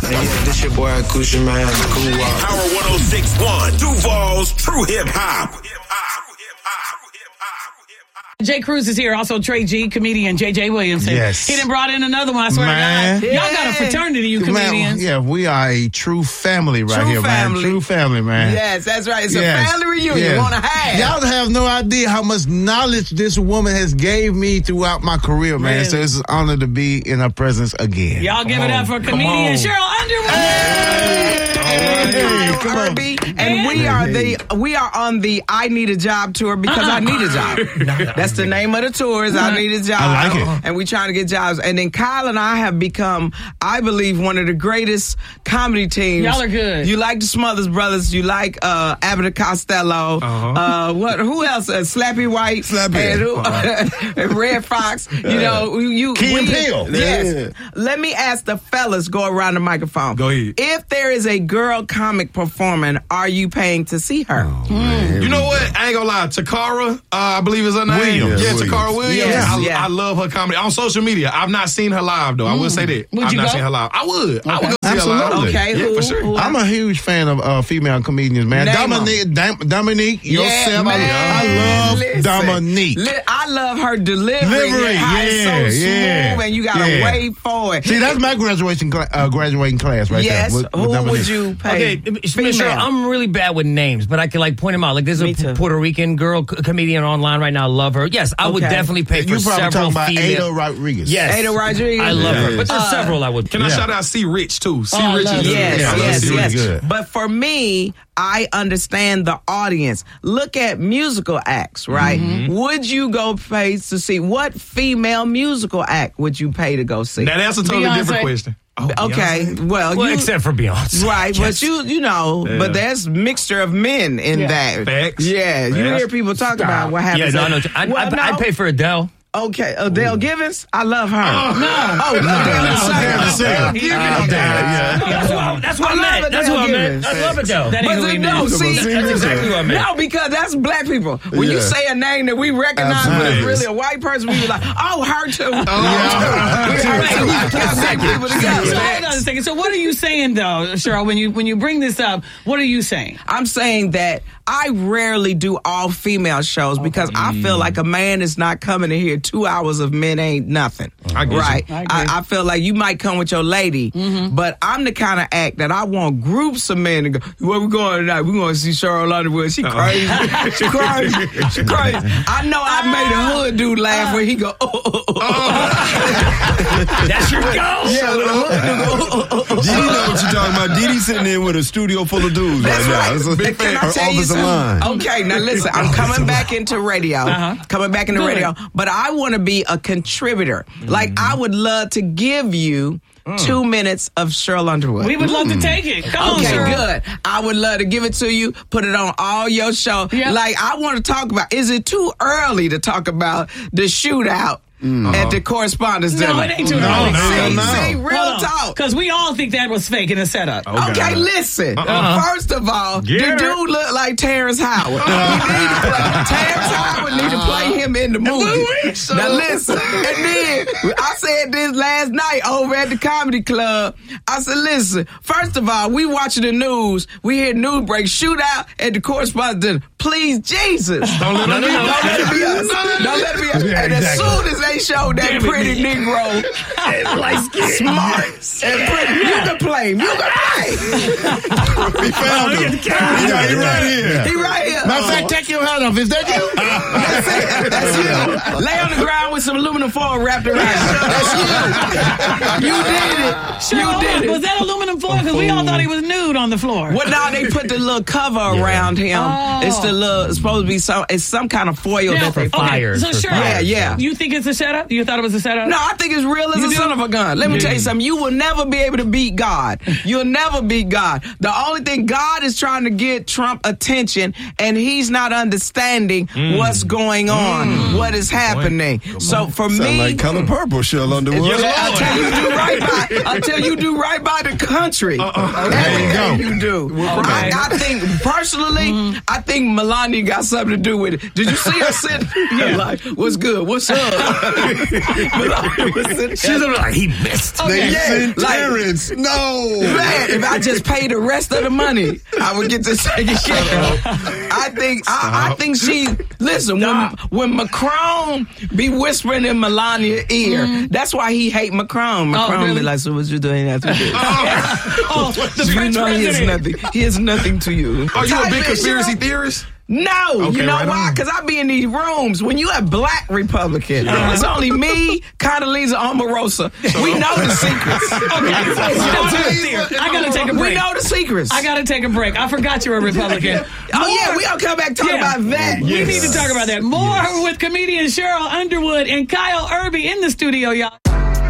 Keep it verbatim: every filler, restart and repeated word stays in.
Hey, this your boy, Kusha, man. Cool Walk. Power one oh six point one, Duval's True Hip Hop. Jay Cruz is here. Also, Trey G, comedian J J Williamson. Yes. He done brought in another one, I swear Man. to God. Y'all got a fraternity, you comedians. Man, yeah, we are a true family right True here, family. man. True family, man. Yes, that's right. It's Yes. a family reunion. Yes. Want to have. Y'all have no idea how much knowledge this woman has gave me throughout my career, man. Really? So it's an honor to be in her presence again. Y'all give it up for comedian Cheryl Underwood. Hey, come on. Irby, and we are the we are on the I Need a Job tour because I need a job. That's the name of the tour. Is I Need a Job. I like it. And we trying to get jobs. And then Kyle and I have become, I believe, one of the greatest comedy teams. Y'all are good. You like the Smothers Brothers. You like uh, Abbott and Costello. Uh-huh. Uh, what? Who else? Uh, Slappy White. Slappy. And, who, Uh-huh. and Red Fox. You know, you. Key and we- Peele. Yes. Yeah. Let me ask the fellas. Go around the microphone. Go ahead. If there is a girl comic performing, are you paying to see her? Oh, You know what? I ain't gonna lie. Takara, uh, I believe is her name. Williams. Yeah, Williams. Takara Williams. Yes, I, yeah. I love her comedy. On social media, I've not seen her live, though. I will say that. Would I've you not go? seen her live. I would. I would go see Absolutely. her live. Okay, Yeah, who- for sure. who- I'm a huge fan of uh, female comedians, man. Name 'em. Dominique, Dam- Dominique, Yeah, yourself. man. I love Listen, Dominique. li- I love her delivery. Delivery, How it's so yeah, smooth, yeah, and you got to yeah. wait for it. See, that's my graduation cla- uh, graduating class right yes. there. with- with Who Dominique. would you pay? Okay, Mister Female. I'm really bad with names, but I can like point them out. Like there's Me a too. Puerto Rican girl c- comedian online right now. I love her. Yes, I would Okay. definitely pay for You probably several talking about female. Ada Rodriguez. Yes, Ada Rodriguez. I love her, Yeah. but there's Uh, several I would. Can I yeah. shout out C. Rich, too? C. Oh, I Rich love is it. Yes, Yeah, yes, that's really yes. good. But for me, I understand the audience. Look at musical acts, right? Mm-hmm. Would you go pay to see what female musical act would you pay to go see? Now, that's a totally Beyonce. different question. Oh, Okay, Beyonce. well, Well, you, except for Beyonce. right, but you you know, Yeah. but there's mixture of men in Yeah. that. Facts. Yeah, you Facts. hear people talk about what Yeah, happens. no, at- no. I'd, Well, I'd, no. I'd pay for Adele. Okay, Adele Givens, I love her. Oh, No. Oh, Adele the singer. Adele the singer. Adele Givens. That's what, I- that's what I I, love meant. That's what I Adele meant. Givens. I love Adele. That ain't But who he no, meant. see, That's exactly what I meant. no, because that's black people. When you Yeah. say a name that we recognize, but it's Absolutely. really a white person, we be like, oh, her too. Oh, Yeah. her too. Her too. We got black people So together. hold on a second. So what are you saying though, Cheryl? When you when you bring this up, what are you saying? I'm saying that I rarely do all female shows because I feel like a man is not coming to hear two hours of men ain't nothing. I get you. right. I agree. I, I feel like you might come with your lady, but I'm the kind of act that I want groups of men to go, where we going tonight? We going to see Cheryl Underwood. She crazy. She crazy. She crazy. I know I made a hood dude laugh where he go, oh, oh, oh, oh. That's your go. Yeah, with a hood dude go, oh, oh, oh, oh. Didi know what you're talking about. Didi sitting in with a studio full of dudes That's right, right. now. It's a- But can I her tell you office something? line. Okay, now listen, I'm coming back into radio. Uh-huh. Coming back into Good. radio. But I want to be a contributor. Like, I would love to give you two minutes of Cheryl Underwood. We would love to take it. Come on, Okay, Cheryl. good. I would love to give it to you, put it on all your show. Yeah. Like, I want to talk about, is it too early to talk about the shootout at the correspondence No, dinner? it ain't too No, early. no, See, no. see, real talk. Because we all think that was fake in a setup. Okay, listen. First of all, the Get her. dude look like Terrence Howard. He need to play, Terrence Howard need to play him in the movie. Now listen, and then I said this last night over at the comedy club. I said, listen, first of all, we watching the news. We hear news break, shootout at the correspondence dinner. Please, Jesus. Don't let them Don't let it be us. Don't let it be us. Yeah, And as exactly. soon as they show that pretty Negro, smart and pretty, you can play him. You can play him. We found him. Yeah, he right here. He right here. Matter of fact, take your hat off. Is that you? That's it. That's you. Lay on the ground with some aluminum foil wrapped around you. That's you. You did it. Cheryl, You did it. was that aluminum foil? Because we all thought he was nude on the floor. Well, now they put the little cover around him. Oh. It's the little. It's supposed to be some. It's some kind of foil Now, that they. okay, fires, So for Cheryl, fires. Yeah, yeah. You think it's a setup? You thought it was a setup? No, I think it's real as You a do? son of a gun. Let me tell you something. You will never be able to beat God. You'll never beat God. The only thing, God is trying to get Trump attention, and he's not understanding what's going on, what is happening. So for Sound me, like Color Purple, Cheryl Underwood. until you do right by, until you do right by the country. Uh-uh. Everything you, you do. Okay. I, I think, personally, mm-hmm. I think Melania got something to do with it. Did you see her sitting yeah. like, what's good? What's up? Melania was sitting She's like, he missed. Okay. They Yeah, sent like, Terrence. No. Man, if I just pay the rest of the money, I would get to second shit. I think I, I think she listen when when Macron be whispering in Melania's ear. Mm-hmm. That's why he hate Macron. Macron oh, really? be like, so what you doing after this? oh, the you French know president. He is nothing. He is nothing to you. Are you Type a big in, conspiracy you know? theorist? No, okay, you know right why? Because I be in these rooms. When you have black Republicans, uh-huh. it's only me, Condoleezza Omarosa. So, we know the secrets. Okay, I gotta take a break. We know the secrets. I gotta take a break. I forgot you're a Republican. oh More, yeah, we gonna come back and talk yeah. about that. We yes. need to talk about that. More yes. with comedian Cheryl Underwood and Kyle Irby in the studio, y'all.